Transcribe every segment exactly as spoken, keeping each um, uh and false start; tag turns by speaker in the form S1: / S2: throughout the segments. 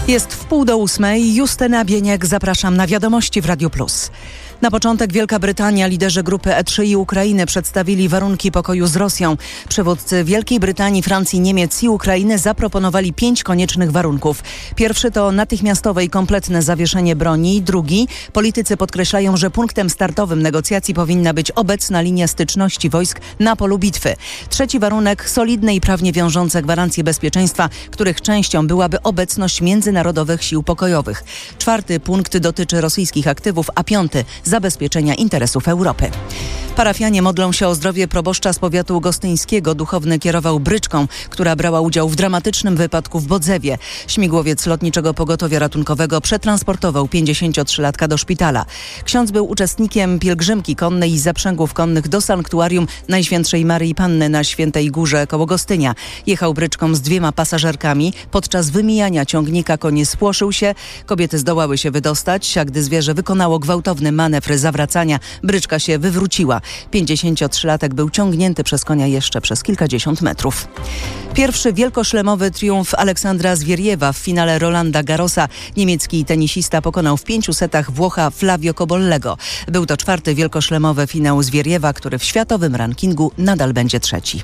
S1: Jest w pół do ósmej. Justyna Bieniek, zapraszam na Wiadomości w Radiu Plus. Na początek Wielka Brytania, liderzy grupy E trzy i Ukrainy przedstawili warunki pokoju z Rosją. Przywódcy Wielkiej Brytanii, Francji, Niemiec i Ukrainy zaproponowali pięć koniecznych warunków. Pierwszy to natychmiastowe i kompletne zawieszenie broni. Drugi, politycy podkreślają, że punktem startowym negocjacji powinna być obecna linia styczności wojsk na polu bitwy. Trzeci warunek, solidne i prawnie wiążące gwarancje bezpieczeństwa, których częścią byłaby obecność międzynarodowych sił pokojowych. Czwarty punkt dotyczy rosyjskich aktywów, a piąty zabezpieczenia interesów Europy. Parafianie modlą się o zdrowie proboszcza z powiatu gostyńskiego. Duchowny kierował bryczką, która brała udział w dramatycznym wypadku w Bodzewie. Śmigłowiec Lotniczego Pogotowia Ratunkowego przetransportował pięćdziesięciotrzylatka do szpitala. Ksiądz był uczestnikiem pielgrzymki konnej i zaprzęgów konnych do sanktuarium Najświętszej Maryi Panny na Świętej Górze koło Gostynia. Jechał bryczką z dwiema pasażerkami. Podczas wymijania ciągnika konie spłoszył się. Kobiety zdołały się wydostać, a gdy zwierzę wykonało gwałtowny manewr zawracania, bryczka się wywróciła. pięćdziesięciotrzylatek był ciągnięty przez konia jeszcze przez kilkadziesiąt metrów. Pierwszy wielkoszlemowy triumf Aleksandra Zwieriewa w finale Rolanda Garrosa. Niemiecki tenisista pokonał w pięciu setach Włocha Flavio Cobollego. Był to czwarty wielkoszlemowy finał Zwieriewa, który w światowym rankingu nadal będzie trzeci.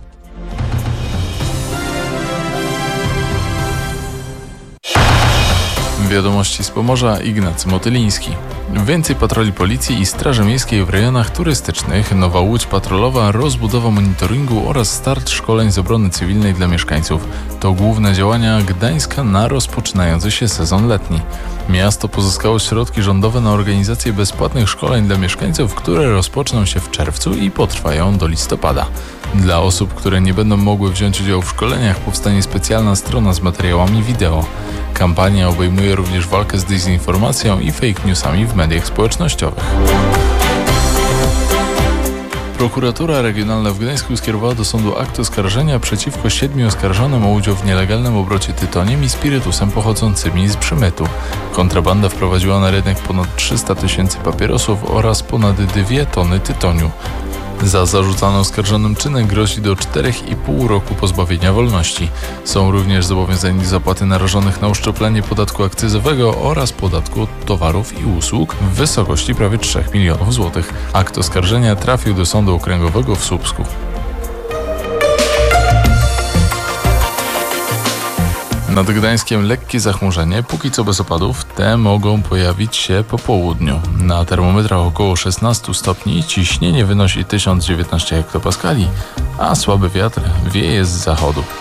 S2: Wiadomości z Pomorza, Ignacy Motyliński. Więcej patroli policji i Straży Miejskiej w rejonach turystycznych, nowa łódź patrolowa, rozbudowa monitoringu oraz start szkoleń z obrony cywilnej dla mieszkańców. To główne działania Gdańska na rozpoczynający się sezon letni. Miasto pozyskało środki rządowe na organizację bezpłatnych szkoleń dla mieszkańców, które rozpoczną się w czerwcu i potrwają do listopada. Dla osób, które nie będą mogły wziąć udziału w szkoleniach, powstanie specjalna strona z materiałami wideo. Kampania obejmuje również walkę z dezinformacją i fake newsami w mediach społecznościowych. Prokuratura Regionalna w Gdańsku skierowała do sądu akt oskarżenia przeciwko siedmiu oskarżonym o udział w nielegalnym obrocie tytoniem i spirytusem pochodzącymi z przemytu. Kontrabanda wprowadziła na rynek ponad trzysta tysięcy papierosów oraz ponad dwie tony tytoniu. Za zarzucany oskarżonym czynek grozi do czterech i pół roku pozbawienia wolności. Są również zobowiązani do zapłaty narażonych na uszczuplenie podatku akcyzowego oraz podatku od towarów i usług w wysokości prawie trzech milionów złotych. Akt oskarżenia trafił do Sądu Okręgowego w Słupsku. Nad Gdańskiem lekkie zachmurzenie, póki co bez opadów, te mogą pojawić się po południu. Na termometrach około szesnaście stopni, ciśnienie wynosi tysiąc dziewiętnaście hektopaskali, a słaby wiatr wieje z zachodu.